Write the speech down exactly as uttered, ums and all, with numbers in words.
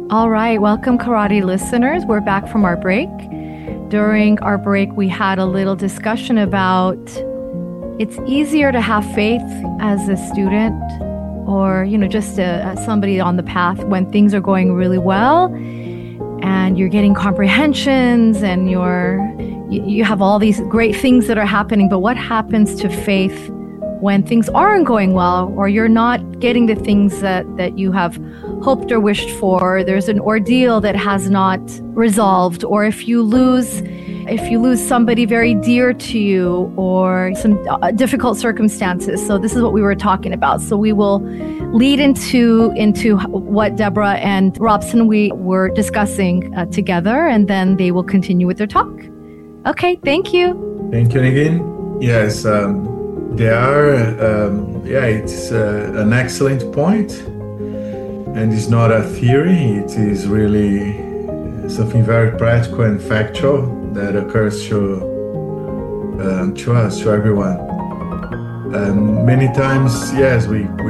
All right, welcome karate listeners. We're back from our break. During our break, we had a little discussion about it's easier to have faith as a student or, you know, just a, somebody on the path when things are going really well and you're getting comprehensions and you're, you, you have all these great things that are happening. But what happens to faith when things aren't going well or you're not getting the things that, that you have hoped or wished for? There's an ordeal that has not resolved, or if you lose if you lose somebody very dear to you or some uh, difficult circumstances. So this is what we were talking about. So we will lead into into what Deborah and Robson we were discussing uh, together, and then they will continue with their talk. Okay, thank you. Thank you, Negin. Yes, um, they are, um, yeah, it's uh, an excellent point. And it's not a theory, it is really something very practical and factual that occurs to, um, to us, to everyone. Um, many times, yes, we, we